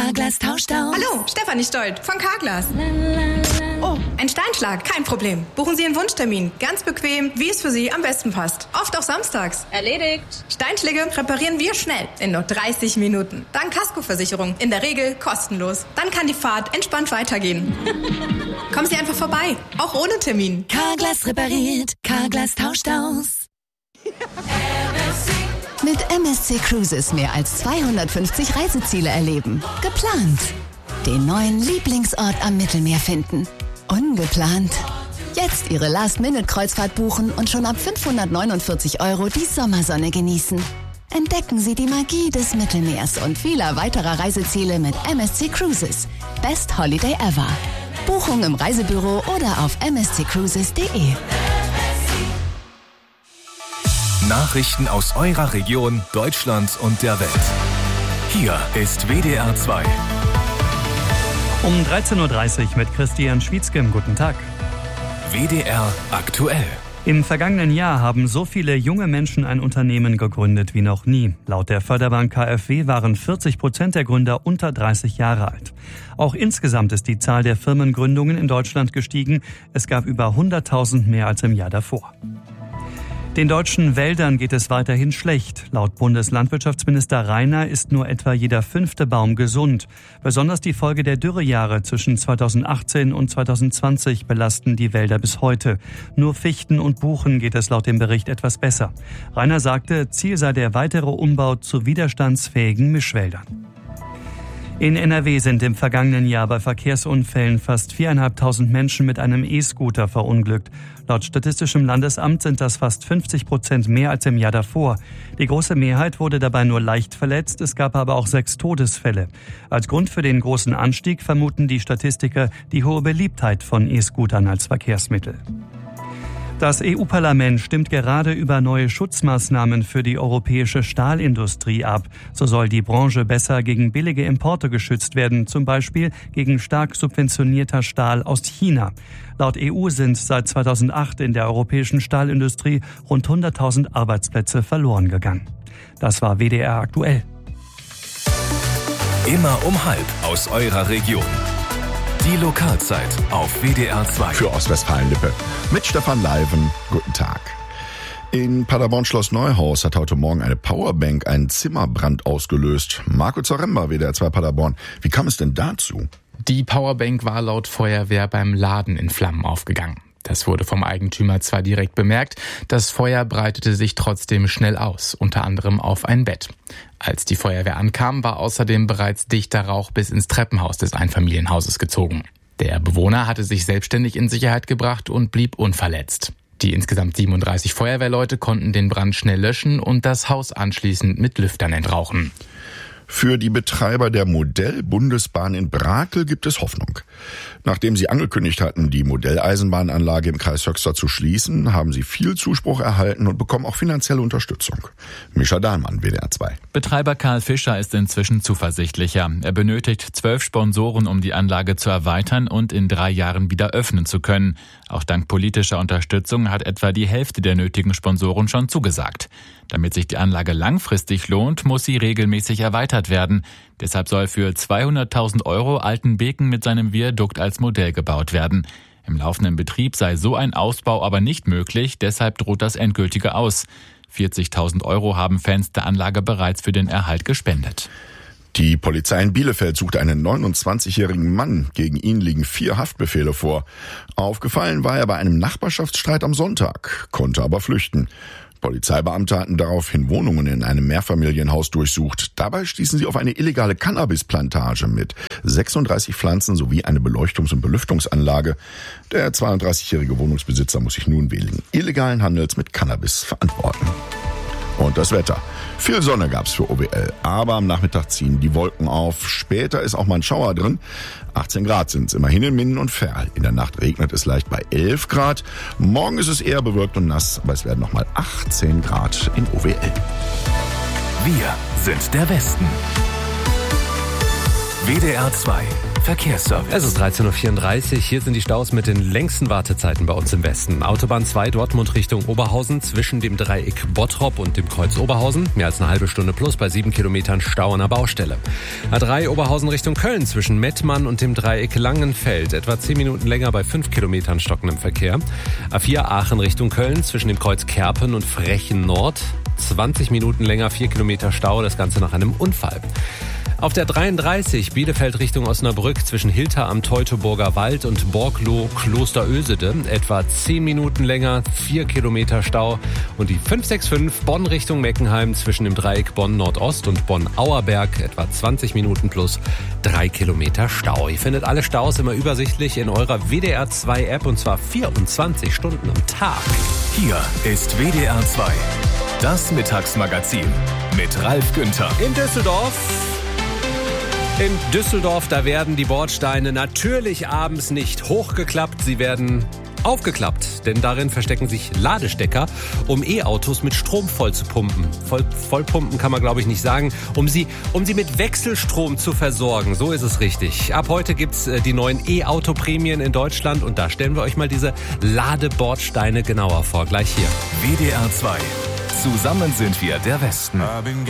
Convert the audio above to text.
Carglass tauscht aus. Hallo, Stefanie Stolt von Carglass. Oh, ein Steinschlag, kein Problem. Buchen Sie Ihren Wunschtermin. Ganz bequem, wie es für Sie am besten passt. Oft auch samstags. Erledigt. Steinschläge reparieren wir schnell, in nur 30 Minuten. Dank Kaskoversicherung, in der Regel kostenlos. Dann kann die Fahrt entspannt weitergehen. Kommen Sie einfach vorbei, auch ohne Termin. Carglass repariert, Carglass tauscht aus. Mit MSC Cruises mehr als 250 Reiseziele erleben. Geplant. Den neuen Lieblingsort am Mittelmeer finden. Ungeplant. Jetzt Ihre Last-Minute-Kreuzfahrt buchen und schon ab 549 € die Sommersonne genießen. Entdecken Sie die Magie des Mittelmeers und vieler weiterer Reiseziele mit MSC Cruises. Best Holiday ever. Buchung im Reisebüro oder auf msccruises.de. Nachrichten aus eurer Region, Deutschland und der Welt. Hier ist WDR 2. Um 13.30 Uhr mit Christian Schwietzke. Guten Tag. WDR aktuell. Im vergangenen Jahr haben so viele junge Menschen ein Unternehmen gegründet wie noch nie. Laut der Förderbank KfW waren 40% der Gründer unter 30 Jahre alt. Auch insgesamt ist die Zahl der Firmengründungen in Deutschland gestiegen. Es gab über 100.000 mehr als im Jahr davor. Den deutschen Wäldern geht es weiterhin schlecht. Laut Bundeslandwirtschaftsminister Rainer ist nur etwa jeder 5. Baum gesund. Besonders die Folge der Dürrejahre zwischen 2018 und 2020 belasten die Wälder bis heute. Nur Fichten und Buchen geht es laut dem Bericht etwas besser. Rainer sagte, Ziel sei der weitere Umbau zu widerstandsfähigen Mischwäldern. In NRW sind im vergangenen Jahr bei Verkehrsunfällen fast 4.500 Menschen mit einem E-Scooter verunglückt. Laut Statistischem Landesamt sind das fast 50% mehr als im Jahr davor. Die große Mehrheit wurde dabei nur leicht verletzt, es gab aber auch 6 Todesfälle. Als Grund für den großen Anstieg vermuten die Statistiker die hohe Beliebtheit von E-Scootern als Verkehrsmittel. Das EU-Parlament stimmt gerade über neue Schutzmaßnahmen für die europäische Stahlindustrie ab. So soll die Branche besser gegen billige Importe geschützt werden, zum Beispiel gegen stark subventionierter Stahl aus China. Laut EU sind seit 2008 in der europäischen Stahlindustrie rund 100.000 Arbeitsplätze verloren gegangen. Das war WDR aktuell. Immer um 12:30 aus eurer Region. Die Lokalzeit auf WDR 2. Für Ostwestfalen-Lippe. Mit Stefan Leiven. Guten Tag. In Paderborn-Schloss Neuhaus hat heute Morgen eine Powerbank einen Zimmerbrand ausgelöst. Marco Zaremba, WDR 2 Paderborn. Wie kam es denn dazu? Die Powerbank war laut Feuerwehr beim Laden in Flammen aufgegangen. Das wurde vom Eigentümer zwar direkt bemerkt, das Feuer breitete sich trotzdem schnell aus, unter anderem auf ein Bett. Als die Feuerwehr ankam, war außerdem bereits dichter Rauch bis ins Treppenhaus des Einfamilienhauses gezogen. Der Bewohner hatte sich selbstständig in Sicherheit gebracht und blieb unverletzt. Die insgesamt 37 Feuerwehrleute konnten den Brand schnell löschen und das Haus anschließend mit Lüftern entrauchen. Für die Betreiber der Modellbundesbahn in Brakel gibt es Hoffnung. Nachdem sie angekündigt hatten, die Modelleisenbahnanlage im Kreis Höxter zu schließen, haben sie viel Zuspruch erhalten und bekommen auch finanzielle Unterstützung. Mischa Dahlmann, WDR 2. Betreiber Karl Fischer ist inzwischen zuversichtlicher. Er benötigt 12 Sponsoren, um die Anlage zu erweitern und in 3 Jahren wieder öffnen zu können. Auch dank politischer Unterstützung hat etwa die Hälfte der nötigen Sponsoren schon zugesagt. Damit sich die Anlage langfristig lohnt, muss sie regelmäßig erweitert werden. Deshalb soll für 200.000 € Altenbeken mit seinem Viadukt als Modell gebaut werden. Im laufenden Betrieb sei so ein Ausbau aber nicht möglich, deshalb droht das endgültige Aus. 40.000 € haben Fans der Anlage bereits für den Erhalt gespendet. Die Polizei in Bielefeld sucht einen 29-jährigen Mann. Gegen ihn liegen 4 Haftbefehle vor. Aufgefallen war er bei einem Nachbarschaftsstreit am Sonntag, konnte aber flüchten. Polizeibeamte hatten daraufhin Wohnungen in einem Mehrfamilienhaus durchsucht. Dabei stießen sie auf eine illegale Cannabisplantage mit 36 Pflanzen sowie eine Beleuchtungs- und Belüftungsanlage. Der 32-jährige Wohnungsbesitzer muss sich nun wegen illegalen Handels mit Cannabis verantworten. Und das Wetter. Viel Sonne gab's für OWL, aber am Nachmittag ziehen die Wolken auf. Später ist auch mal ein Schauer drin. 18 Grad sind's immerhin in Minden und Verl. In der Nacht regnet es leicht bei 11 Grad. Morgen ist es eher bewölkt und nass, aber es werden noch mal 18 Grad in OWL. Wir sind der Westen. WDR 2 Verkehrsservice. Es ist 13.34 Uhr. Hier sind die Staus mit den längsten Wartezeiten bei uns im Westen. Autobahn 2 Dortmund Richtung Oberhausen zwischen dem Dreieck Bottrop und dem Kreuz Oberhausen. Mehr als eine halbe Stunde plus bei 7 Kilometern Stau an der Baustelle. A3 Oberhausen Richtung Köln zwischen Mettmann und dem Dreieck Langenfeld. Etwa 10 Minuten länger bei 5 Kilometern stockendem Verkehr. A4 Aachen Richtung Köln zwischen dem Kreuz Kerpen und Frechen Nord. 20 Minuten länger, 4 Kilometer Stau, das Ganze nach einem Unfall. Auf der 33 Bielefeld Richtung Osnabrück zwischen Hilter am Teutoburger Wald und Borgloh Klosterösede etwa 10 Minuten länger, 4 Kilometer Stau. Und die 565 Bonn Richtung Meckenheim zwischen dem Dreieck Bonn Nordost und Bonn Auerberg etwa 20 Minuten plus 3 Kilometer Stau. Ihr findet alle Staus immer übersichtlich in eurer WDR 2 App und zwar 24 Stunden am Tag. Hier ist WDR 2, das Mittagsmagazin mit Ralf Günther. In Düsseldorf, da werden die Bordsteine natürlich abends nicht hochgeklappt, sie werden aufgeklappt, denn darin verstecken sich Ladestecker, um E-Autos mit Strom voll zu pumpen. Vollpumpen kann man, glaube ich, nicht sagen, um sie mit Wechselstrom zu versorgen. So ist es richtig. Ab heute gibt's die neuen E-Auto-Prämien in Deutschland und da stellen wir euch mal diese Ladebordsteine genauer vor. Gleich hier. WDR 2. Zusammen sind wir der Westen.